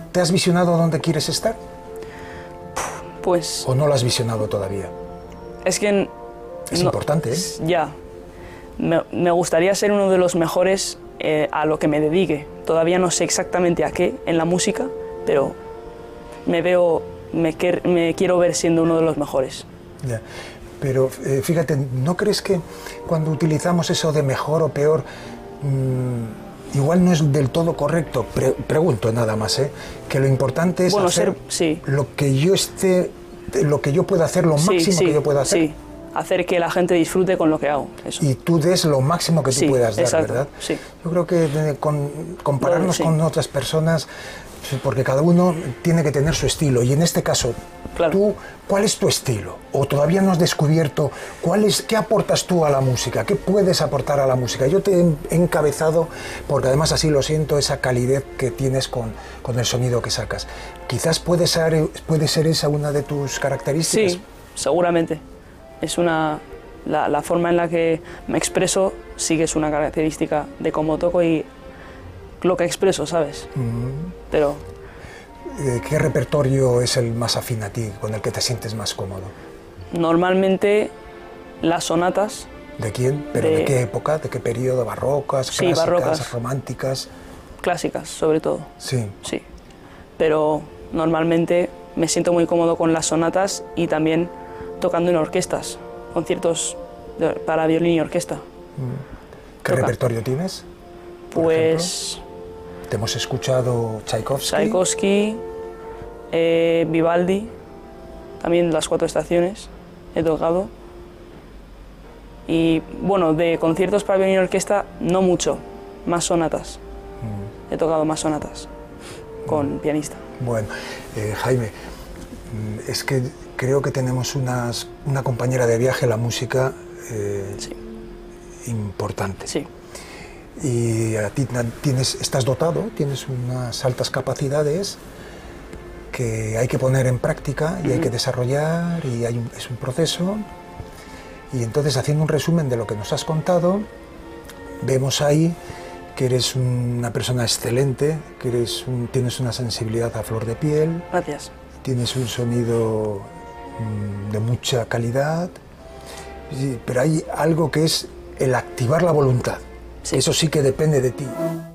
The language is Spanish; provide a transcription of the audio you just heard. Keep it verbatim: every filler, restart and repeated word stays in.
¿te has visionado dónde quieres estar? Pues... ¿O no lo has visionado todavía? Es que... Es no, importante, ¿eh? Ya. Me, me gustaría ser uno de los mejores eh, a lo que me dedique. Todavía no sé exactamente a qué en la música, pero me veo, me, quer, me quiero ver siendo uno de los mejores. Ya. Pero eh, fíjate, ¿no crees que cuando utilizamos eso de mejor o peor, mmm, igual no es del todo correcto? Pre pregunto nada más, ¿eh? Que lo importante es bueno, hacer ser, sí. lo que yo esté, lo que yo pueda hacer, lo sí, máximo sí, que yo pueda hacer. Sí, hacer que la gente disfrute con lo que hago. Eso. Y tú des lo máximo que tú sí, puedas dar, exacto, ¿verdad? Sí. Yo creo que de, con, compararnos sí. con otras personas, porque cada uno tiene que tener su estilo, y en este caso, claro. tú, ¿cuál es tu estilo? ¿O todavía no has descubierto cuál es, qué aportas tú a la música? ¿Qué puedes aportar a la música? Yo te he encabezado, porque además así lo siento, esa calidez que tienes con, con el sonido que sacas. Quizás puede ser, puede ser esa una de tus características. Sí, seguramente. Es una... La, la forma en la que me expreso sí que es una característica de cómo toco y lo que expreso, ¿sabes? Mm. Pero... ¿Qué repertorio es el más afín a ti, con el que te sientes más cómodo? Normalmente las sonatas. ¿De quién? ¿Pero de, de qué época? ¿De qué periodo? ¿Barrocas, sí, clásicas, barrocas, románticas? Clásicas, sobre todo. Sí. Sí. Pero normalmente me siento muy cómodo con las sonatas y también tocando en orquestas, conciertos de, para violín y orquesta. ¿Qué Toca. repertorio tienes? Pues... Ejemplo? Te hemos escuchado Tchaikovsky. Tchaikovsky, eh, Vivaldi, también las cuatro estaciones he tocado. Y bueno, de conciertos para violín y orquesta no mucho, más sonatas. Mm. He tocado más sonatas con mm. pianista. Bueno, eh, Jaime, es que creo que tenemos unas, una compañera de viaje a la música eh, sí. importante. Sí. Y a ti tienes, estás dotado, tienes unas altas capacidades que hay que poner en práctica y mm. hay que desarrollar, y hay un, es un proceso. Y entonces, haciendo un resumen de lo que nos has contado, vemos ahí que eres una persona excelente, que eres un, tienes una sensibilidad a flor de piel. Gracias. Tienes un sonido mmm, de mucha calidad, pero hay algo que es el activar la voluntad. Sí. Eso sí que depende de ti.